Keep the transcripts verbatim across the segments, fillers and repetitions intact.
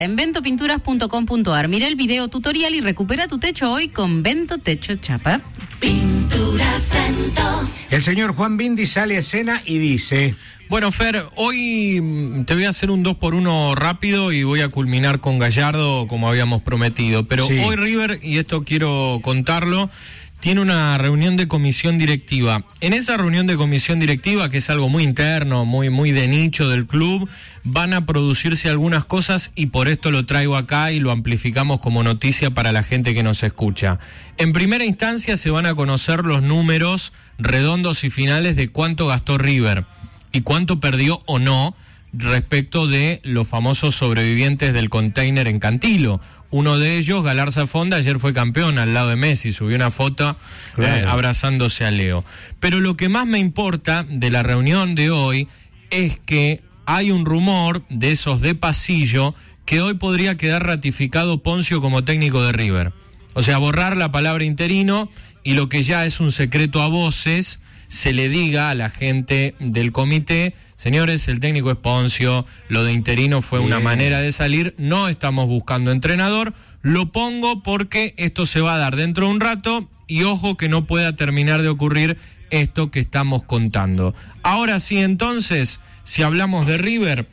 En vento pinturas punto com punto ar. Mira el video tutorial y recupera tu techo hoy con Vento Techo Chapa. Pinturas Vento. El señor Juan Bindi sale a escena y dice: bueno, Fer, hoy te voy a hacer un dos por uno rápido y voy a culminar con Gallardo como habíamos prometido. Pero sí. Hoy River, y esto quiero contarlo, tiene una reunión de comisión directiva. En esa reunión de comisión directiva, que es algo muy interno, muy, muy de nicho del club, van a producirse algunas cosas y por esto lo traigo acá y lo amplificamos como noticia para la gente que nos escucha. En primera instancia se van a conocer los números redondos y finales de cuánto gastó River y cuánto perdió o no respecto de los famosos sobrevivientes del container en Cantilo. Uno de ellos, Galarza Fonda, ayer fue campeón al lado de Messi, subió una foto claro. eh, abrazándose a Leo. Pero lo que más me importa de la reunión de hoy es que hay un rumor de esos de pasillo que hoy podría quedar ratificado Poncio como técnico de River. O sea, borrar la palabra interino y lo que ya es un secreto a voces, se le diga a la gente del comité: señores, el técnico es Poncio, lo de interino fue Bien. Una manera de salir, no estamos buscando entrenador, lo pongo porque esto se va a dar dentro de un rato y ojo que no pueda terminar de ocurrir esto que estamos contando. Ahora sí, entonces, si hablamos de River,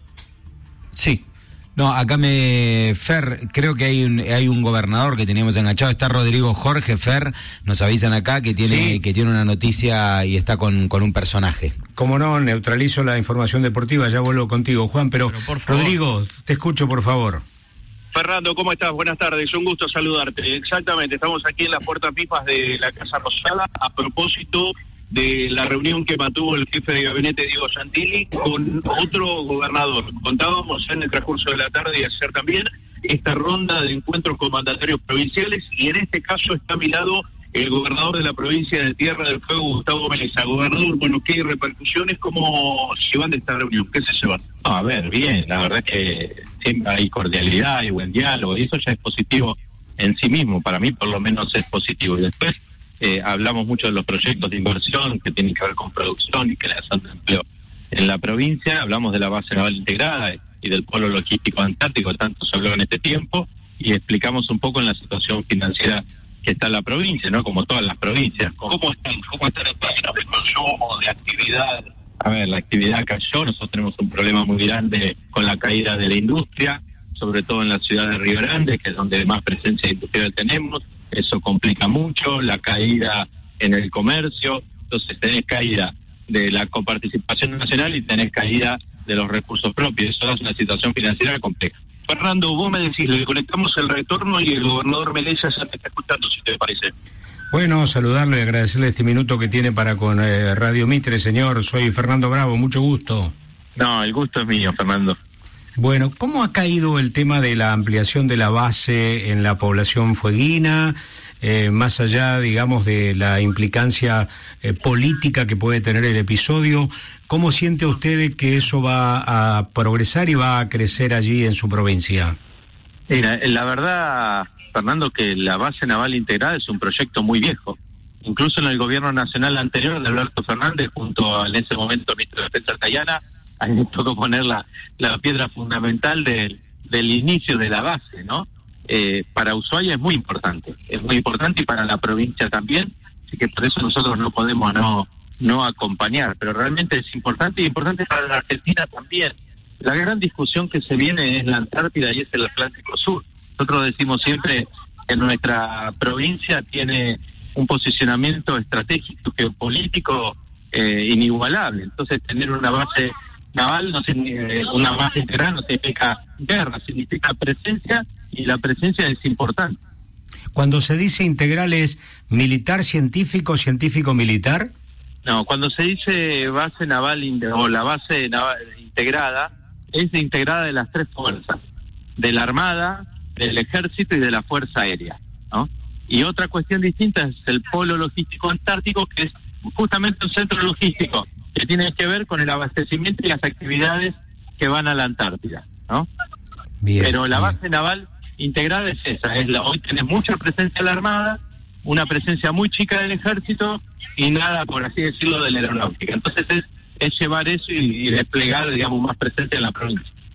sí. No, acá me... Fer, creo que hay un hay un gobernador que teníamos enganchado, está Rodrigo Jorge, Fer, nos avisan acá que tiene sí. que tiene una noticia y está con, con un personaje. Como no, neutralizo la información deportiva, ya vuelvo contigo, Juan, pero, pero por favor. Rodrigo, te escucho, por favor. Fernando, ¿cómo estás? Buenas tardes, un gusto saludarte. Exactamente, estamos aquí en las puertas pipas de la Casa Rosada a propósito de la reunión que mantuvo el jefe de gabinete Diego Santilli con otro gobernador. Contábamos en el transcurso de la tarde y hacer también esta ronda de encuentros con mandatarios provinciales y en este caso está a mi lado el gobernador de la provincia de Tierra del Fuego, Gustavo Meza. Gobernador, bueno, ¿qué repercusiones, cómo llevan de esta reunión? ¿Qué se llevan? No, a ver, bien, la verdad es que siempre hay cordialidad, hay buen diálogo y eso ya es positivo en sí mismo, para mí por lo menos es positivo. Y después Eh, hablamos mucho de los proyectos de inversión que tienen que ver con producción y creación de empleo en la provincia. Hablamos de la base naval integrada y del polo logístico antártico, tanto se habló en este tiempo, y explicamos un poco en la situación financiera que está en la provincia, ¿no? Como todas las provincias. ¿Cómo están? ¿Cómo están en términos de consumo, de actividad? A ver, la actividad cayó, nosotros tenemos un problema muy grande con la caída de la industria, sobre todo en la ciudad de Río Grande, que es donde más presencia industrial tenemos. Eso complica mucho, la caída en el comercio, entonces tenés caída de la coparticipación nacional y tenés caída de los recursos propios, eso es una situación financiera compleja. Fernando, vos me decís, le conectamos el retorno y el gobernador Meza ya te está escuchando, si te parece. Bueno, saludarle y agradecerle este minuto que tiene para con eh, Radio Mitre, señor. Soy Fernando Bravo, mucho gusto. No, el gusto es mío, Fernando. Bueno, ¿cómo ha caído el tema de la ampliación de la base en la población fueguina, eh, más allá, digamos, de la implicancia eh, política que puede tener el episodio? ¿Cómo siente usted que eso va a progresar y va a crecer allí en su provincia? Mira, la verdad, Fernando, que la base naval integrada es un proyecto muy viejo. Incluso en el gobierno nacional anterior de Alberto Fernández, junto al en ese momento ministro de Defensa Tayana, ahí me tocó poner la, la piedra fundamental del, del inicio de la base, ¿no? Eh, para Ushuaia es muy importante, es muy importante y para la provincia también, así que por eso nosotros no podemos no no acompañar, pero realmente es importante y importante para la Argentina también. La gran discusión que se viene es la Antártida y es el Atlántico Sur. Nosotros decimos siempre que nuestra provincia tiene un posicionamiento estratégico, geopolítico eh, inigualable, entonces tener una base naval, no significa, una base integral no significa guerra, significa presencia y la presencia es importante. Cuando se dice integral, ¿es militar, científico, científico, militar? No, cuando se dice base naval o la base naval integrada, es integrada de las tres fuerzas, de la Armada, del Ejército y de la Fuerza Aérea, ¿no? Y otra cuestión distinta es el polo logístico antártico, que es justamente un centro logístico que tiene que ver con el abastecimiento y las actividades que van a la Antártida, ¿no? Bien, pero la base bien. naval integrada es esa, es la, hoy tenés mucha presencia de la Armada, una presencia muy chica del Ejército y nada, por así decirlo, de la aeronáutica. Entonces es, es llevar eso y, y desplegar, digamos, más presencia en la provincia.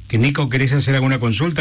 Que Nico, ¿querés hacer alguna consulta?